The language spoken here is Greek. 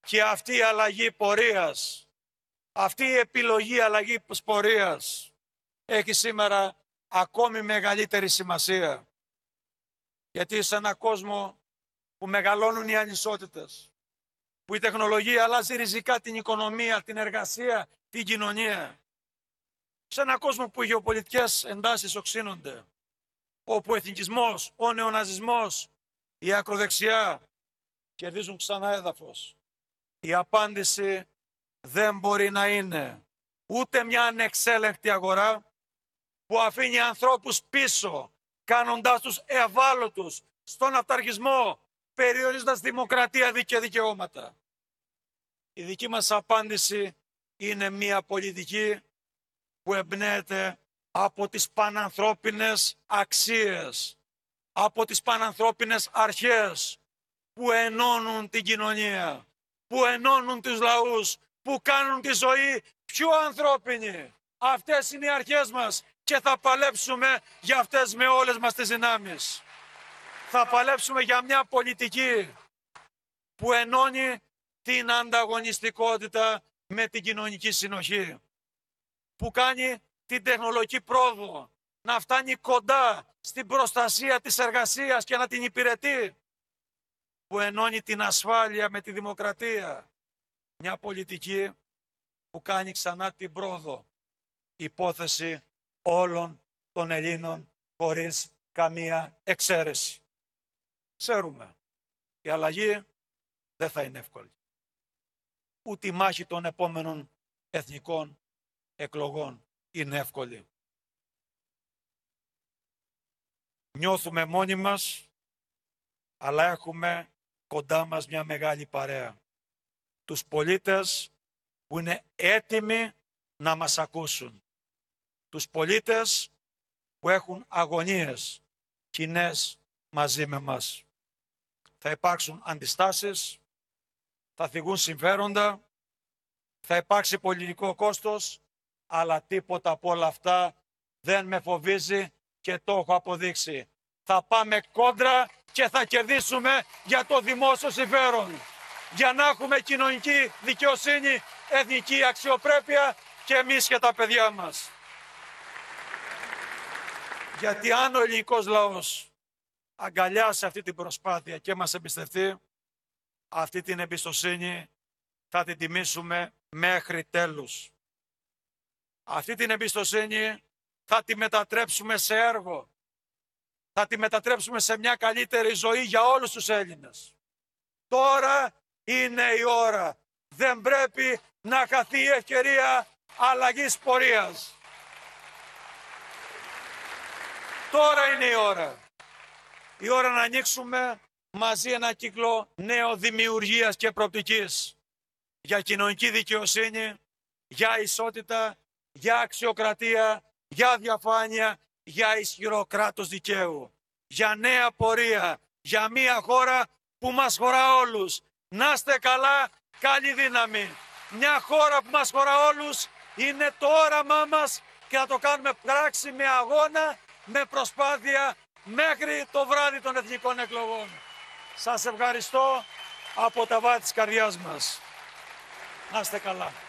Και αυτή η αλλαγή πορείας, αυτή η επιλογή αλλαγή πορείας έχει σήμερα ακόμη μεγαλύτερη σημασία. Γιατί σε έναν κόσμο που μεγαλώνουν οι ανισότητες, που η τεχνολογία αλλάζει ριζικά την οικονομία, την εργασία, την κοινωνία, σε έναν κόσμο που οι γεωπολιτικές εντάσεις οξύνονται, όπου ο εθνικισμός, ο νεοναζισμός, η ακροδεξιά κερδίζουν ξανά έδαφος, η απάντηση δεν μπορεί να είναι ούτε μια ανεξέλεγκτη αγορά που αφήνει ανθρώπους πίσω, κάνοντάς τους ευάλωτους στον αυταρχισμό, περιορίζοντας δημοκρατία και δικαιώματα. Η δική μας απάντηση είναι μια πολιτική που εμπνέεται από τις πανανθρώπινες αξίες, από τις πανανθρώπινες αρχές που ενώνουν την κοινωνία, που ενώνουν τους λαούς, που κάνουν τη ζωή πιο ανθρώπινη. Αυτές είναι οι αρχές μας και θα παλέψουμε για αυτές με όλες μας τις δυνάμεις. Θα παλέψουμε για μια πολιτική που ενώνει την ανταγωνιστικότητα με την κοινωνική συνοχή, που κάνει την τεχνολογική πρόοδο να φτάνει κοντά στην προστασία της εργασίας και να την υπηρετεί, που ενώνει την ασφάλεια με τη δημοκρατία. Μια πολιτική που κάνει ξανά την πρόοδο υπόθεση όλων των Ελλήνων χωρίς καμία εξαίρεση. Ξέρουμε, η αλλαγή δεν θα είναι εύκολη. Ούτε η μάχη των επόμενων εθνικών εκλογών είναι εύκολη. Νιώθουμε μόνοι μας, αλλά έχουμε κοντά μας μια μεγάλη παρέα. Τους πολίτες που είναι έτοιμοι να μας ακούσουν. Τους πολίτες που έχουν αγωνίες κοινές μαζί με μας. Θα υπάρξουν αντιστάσεις, θα θυγούν συμφέροντα, θα υπάρξει πολιτικό κόστος, αλλά τίποτα από όλα αυτά δεν με φοβίζει και το έχω αποδείξει. Θα πάμε κόντρα και θα κερδίσουμε για το δημόσιο συμφέρον. Για να έχουμε κοινωνική δικαιοσύνη, εθνική αξιοπρέπεια και εμείς και τα παιδιά μας. Γιατί αν ο ελληνικός λαός αγκαλιάσει αυτή την προσπάθεια και μας εμπιστευτεί, αυτή την εμπιστοσύνη θα την τιμήσουμε μέχρι τέλους. Αυτή την εμπιστοσύνη θα τη μετατρέψουμε σε έργο. Θα τη μετατρέψουμε σε μια καλύτερη ζωή για όλους τους Έλληνες. Τώρα είναι η ώρα. Δεν πρέπει να χαθεί η ευκαιρία αλλαγής πορείας. Τώρα είναι η ώρα. Η ώρα να ανοίξουμε μαζί ένα κύκλο νέο δημιουργίας και προοπτικής για κοινωνική δικαιοσύνη, για ισότητα, για αξιοκρατία, για διαφάνεια, για ισχυρό κράτος δικαίου, για νέα πορεία, για μια χώρα που μας χωρά όλους. Να είστε καλά, καλή δύναμη. Μια χώρα που μας χωρά όλους είναι το όραμά μας και θα το κάνουμε πράξη με αγώνα, με προσπάθεια μέχρι το βράδυ των εθνικών εκλογών. Σας ευχαριστώ από τα βάθη της καρδιάς μας. Να είστε καλά.